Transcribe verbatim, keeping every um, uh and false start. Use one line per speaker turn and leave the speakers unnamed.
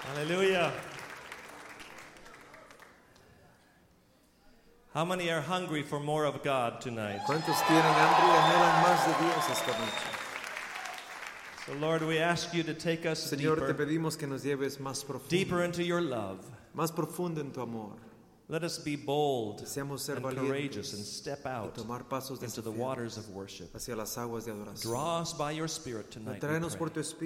Hallelujah. How many are hungry for more of God tonight?
¿Cuántos tienen hambre y anhelan más de Dios esta noche?
So Lord, we ask you to take us
Señor, te
deeper,
pedimos que nos lleves más
deeper
profundo,
into your love.
más profundo en tu amor.
Let us be bold
Deseamos ser
and
valientes
courageous and step
y
out
tomar pasos
into the
desafiantes
waters of worship.
hacia las aguas de adoración.
Draw us by your Spirit tonight. we
Tráenos
pray.
por tu espíritu.